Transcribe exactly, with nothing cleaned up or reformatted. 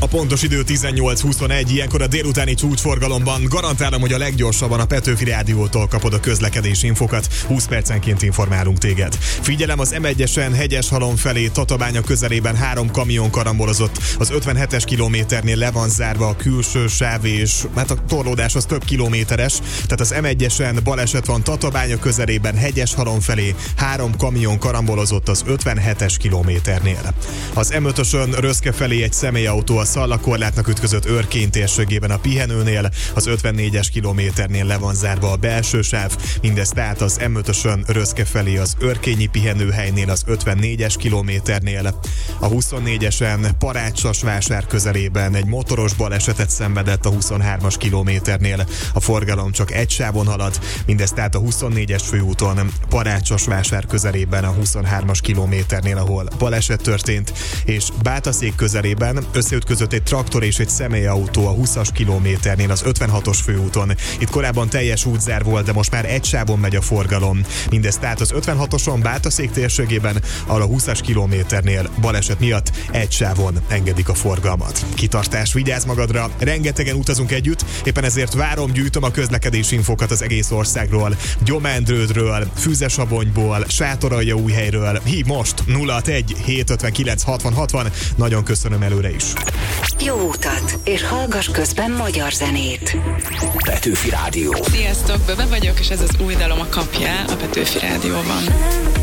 pontos idő tizennyolc huszonegy, ilyenkor a délutáni csúcsforgalomban garantálom, hogy a leggyorsabban a Petőfi Rádiótól kapod a közlekedési infokat. húsz percenként informálunk téged. Figyelem, az em egyesen Hegyeshalom felé Tatabánya közelében három kamion karambolozott. Az ötvenhetes kilométernél le van zárva a külső sáv, és hát a torlódás az több kilométeres. Tehát az em egyesen baleset van Tatabánya közelében Hegyeshalom felé, három kamion karambolozott az ötvenhetes kilométernél. Az em ötösön Röszke felé egy személyautó a Szallakorlátnak ütközött Örkény térségében a Pihenőnél, az ötvennégyes kilométernél le van zárva a belső sáv, mindez tehát az em ötösön Röszke felé az Örkényi pihenőhelynél az ötvennégyes kilométernél. A huszonnégyesen Parácssasvásár közelében egy motoros balesetet szenvedett a huszonhármas kilométernél. A forgalom csak egy sávon halad, mindez tehát a huszonnégyes főúton Parácssasvásár közelében a huszonhármas kilométernél, ahol baleset történt, és Bátaszék közelében összeütközött egy traktor és egy személyautó a húszas kilométernél az ötvenhatos főúton. Itt korábban teljes útzár volt, de most már egy sávon megy a forgalom. Mindez tehát az ötvenhatoson Bátaszék térségében, ahol a húszas kilométernél baleset miatt egy sávon engedik a forgalmat. Kitartás, vigyázz magadra, rengetegen utazunk együtt, éppen ezért várom, gyűjtöm a közlekedési infokat az egész országról, Gyomendrődről, Füzesabonyból, Sátoraljaújhelyről. Hív most nulla hatvanegy hétszázötvenkilenc hatvan hatvan. Nagyon köszönöm előre is. Jó utat, és hallgass közben magyar zenét. Petőfi Rádió. Sziasztok, Bebe vagyok, és ez az új dalom a Kapjál a Petőfi Rádióban.